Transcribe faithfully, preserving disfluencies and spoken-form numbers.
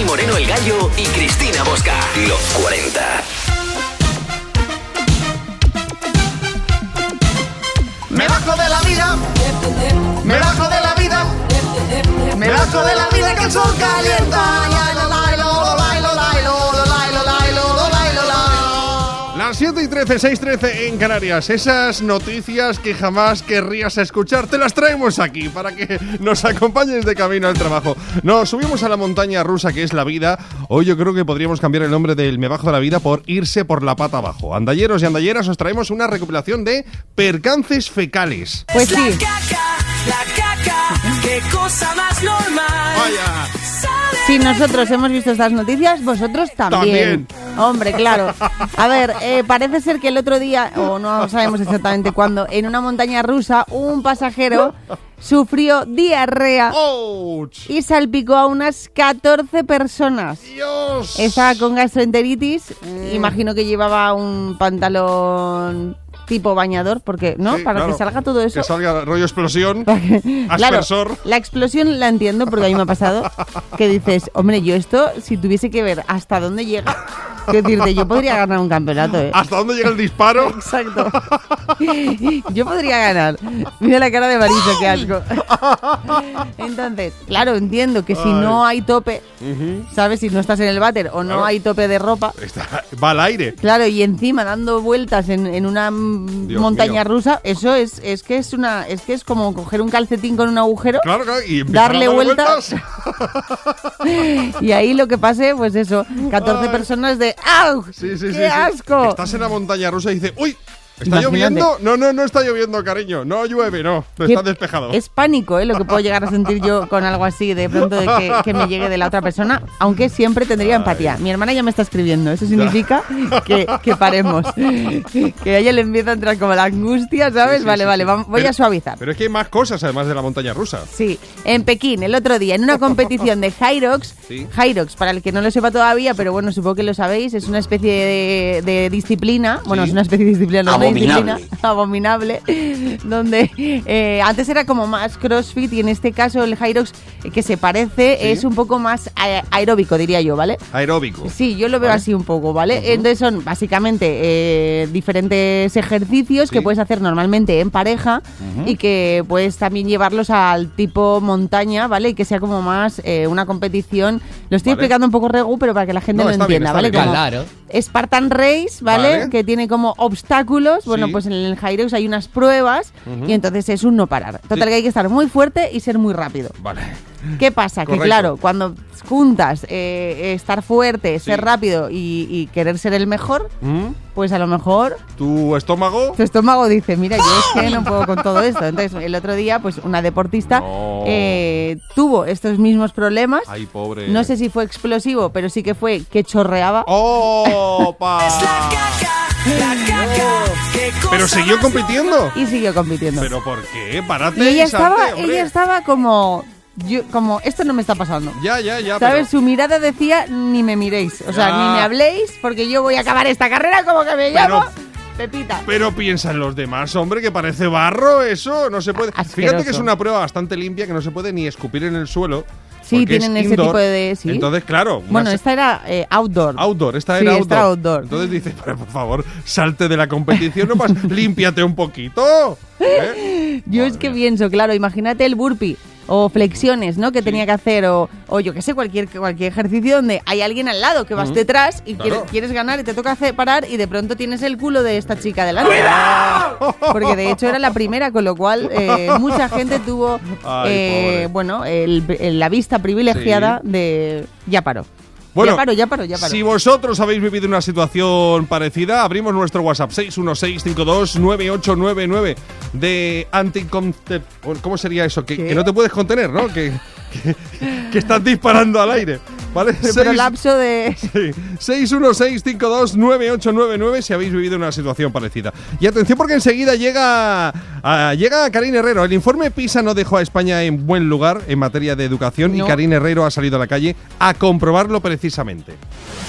Dani Moreno el Gallo y Cristina Bosca. Los cuarenta. Me bajo de la vida, me bajo de la vida, me bajo de la vida que el sol calienta. Las siete y trece, seis y trece en Canarias. Esas noticias que jamás querrías escuchar, te las traemos aquí para que nos acompañes de camino al trabajo. Nos subimos a la montaña rusa que es la vida. Hoy yo creo que podríamos cambiar el nombre del Me bajo de la vida por irse por la pata abajo. Andalleros y andalleras, os traemos una recopilación de percances fecales. Pues sí. La caca, la caca, qué cosa más normal. Vaya. Si nosotros hemos visto estas noticias, vosotros también. También. Hombre, claro. A ver, eh, parece ser que el otro día, o no sabemos exactamente cuándo, en una montaña rusa, un pasajero sufrió diarrea ¡Ouch! y salpicó a unas catorce personas. ¡Dios! Estaba con gastroenteritis, mm. imagino que llevaba un pantalón tipo bañador, porque, ¿no? Sí, Para claro. que salga todo eso. Que salga rollo explosión, Claro, aspersor. la explosión la entiendo porque a mí me ha pasado que dices, hombre, yo esto, si tuviese que ver hasta dónde llega, quiero decirte, yo podría ganar un campeonato, ¿eh? ¿Hasta dónde llega el disparo? Exacto. Yo podría ganar. Mira la cara de Marisa, qué asco. Entonces, claro, entiendo que si Ay. no hay tope, Uh-huh. ¿sabes? Si no estás en el váter o no Claro. hay tope de ropa, Está, va al aire. claro, y encima dando vueltas en, en una mm, Dios montaña mío. rusa, eso es, es que es una, es que es como coger un calcetín con un agujero. Claro, claro. Y empezar Darle a dar vueltas. Y ahí lo que pase, pues eso, catorce Ay. personas de ¡au! Sí, sí, ¡Qué sí, sí. asco! Estás en la montaña rusa y dices, ¡uy! ¿Está Imagínate. lloviendo? No, no, no está lloviendo, cariño. No llueve, no. Que Está despejado. Es pánico, ¿eh? Lo que puedo llegar a sentir yo con algo así, de pronto de que, que me llegue de la otra persona, aunque siempre tendría Ay. empatía. Mi hermana ya me está escribiendo, eso significa que, que paremos. Que a ella le empieza a entrar como la angustia, ¿sabes? Sí, sí, vale, sí, vale, sí. vamos- voy Pero- a suavizar. Pero es que hay más cosas además de la montaña rusa. Sí, en Pekín, el otro día, en una competición de Hyrox. Sí. Hyrox, para el que no lo sepa todavía, pero bueno, supongo que lo sabéis, es una especie de, de disciplina. Bueno, Sí. es una especie de disciplina, no una Abominable. disciplina abominable, donde eh, antes era como más CrossFit y en este caso el Hyrox, eh, que se parece, Sí. es un poco más a- aeróbico, diría yo, ¿vale? Aeróbico. Sí, yo lo veo Vale. así un poco, ¿vale? Ujú. Entonces son básicamente eh, diferentes ejercicios Sí. que puedes hacer normalmente en pareja Ujú. y que puedes también llevarlos al tipo montaña, ¿vale? Y que sea como más eh, una competición. Lo estoy Vale. explicando un poco regu, pero para que la gente No, lo está bien, entienda, está ¿vale? bien. Como Claro. Spartan Race, ¿vale? Vale. Que tiene como obstáculos. Bueno, Sí. pues en el Hyrox hay unas pruebas Ujú. y entonces es un no parar. Total, Sí. que hay que estar muy fuerte y ser muy rápido. Vale. ¿Qué pasa? Correcto. Que claro, cuando juntas eh, estar fuerte, Sí. ser rápido y, y querer ser el mejor, ¿Mm? pues a lo mejor ¿Tu estómago? tu estómago dice, mira, yo es que no puedo con todo esto. Entonces, el otro día, pues una deportista No. eh, tuvo estos mismos problemas. Ay, pobre. No sé si fue explosivo, pero sí que fue que chorreaba. ¡Oh, pa! Es la caca, la caca, qué cosa Pero siguió más compitiendo. Y siguió compitiendo. ¿Pero por qué? Párate y ella y salte, estaba, hombre. ella estaba como, yo, como, esto no me está pasando. Ya, ya, ya. ¿Sabes? pero- Su mirada decía, ni me miréis. O sea, Ya. ni me habléis, porque yo voy a acabar esta carrera como que me Pero- llamo Pepita. Pero piensa en los demás, hombre, que parece barro eso. No se puede. Asqueroso. Fíjate que es una prueba bastante limpia que no se puede ni escupir en el suelo. Sí, porque tienen es ese indoor. tipo de- sí. Entonces, claro. una Bueno, se- esta era eh, outdoor. Outdoor, esta Sí, era esta outdoor. era outdoor. Entonces dice, pero por favor, salte de la competición, no más, límpiate un poquito. ¿Eh? Yo es Madre que mía. pienso, claro, imagínate el burpee o flexiones, ¿no? Que tenía que hacer, o, o yo qué sé, cualquier, cualquier ejercicio donde hay alguien al lado que vas Ujú. detrás y Claro. quieres, quieres ganar y te toca hacer parar y de pronto tienes el culo de esta chica delante. Porque de hecho era la primera, con lo cual eh, mucha gente tuvo, Ay, eh, pobre. bueno, el- el- la vista privilegiada de ya paró. Bueno, ya paro, ya paro, ya paro. Si vosotros habéis vivido una situación parecida, abrimos nuestro WhatsApp seis uno seis cinco dos nueve ocho nueve nueve de anticoncep... ¿Cómo sería eso? Que, ¿Qué? que no te puedes contener, ¿no? Que, que, que estás disparando al aire, ¿vale? Pero Seis- lapso de... Sí, seis uno seis cinco dos nueve ocho nueve nueve si habéis vivido una situación parecida. Y atención porque enseguida llega a, llega Karine Herrero. El informe PISA no dejó a España en buen lugar en materia de educación No. y Karine Herrero ha salido a la calle a comprobarlo precisamente.